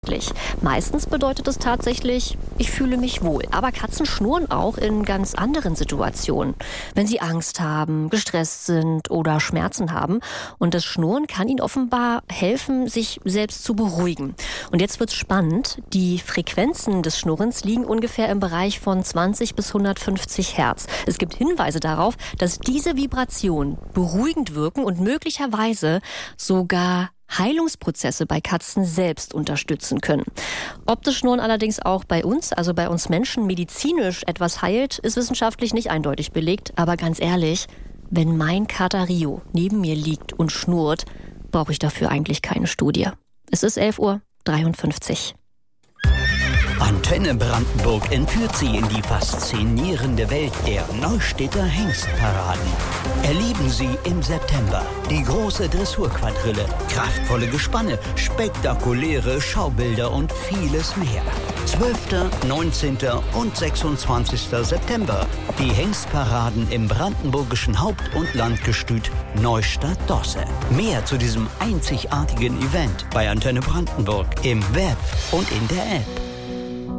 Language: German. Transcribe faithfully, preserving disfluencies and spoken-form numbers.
Meistens bedeutet es tatsächlich, ich fühle mich wohl. Aber Katzen schnurren auch in ganz anderen Situationen. Wenn sie Angst haben, gestresst sind oder Schmerzen haben. Und das Schnurren kann ihnen offenbar helfen, sich selbst zu beruhigen. Und jetzt wird's spannend. Die Frequenzen des Schnurrens liegen ungefähr im Bereich von zwanzig bis hundertfünfzig Hertz. Es gibt Hinweise darauf, dass diese Vibrationen beruhigend wirken und möglicherweise sogar Heilungsprozesse bei Katzen selbst unterstützen können. Ob das Schnurren allerdings auch bei uns, also bei uns Menschen, medizinisch etwas heilt, ist wissenschaftlich nicht eindeutig belegt. Aber ganz ehrlich, wenn mein Kater Rio neben mir liegt und schnurrt, brauche ich dafür eigentlich keine Studie. Es ist elf Uhr dreiundfünfzig. Antenne Brandenburg entführt Sie in die faszinierende Welt der Neustädter Hengstparaden. Erleben Sie im September die große Dressurquadrille, kraftvolle Gespanne, spektakuläre Schaubilder und vieles mehr. zwölfter, neunzehnter und sechsundzwanzigster September. Die Hengstparaden im brandenburgischen Haupt- und Landgestüt Neustadt-Dosse. Mehr zu diesem einzigartigen Event bei Antenne Brandenburg im Web und in der App.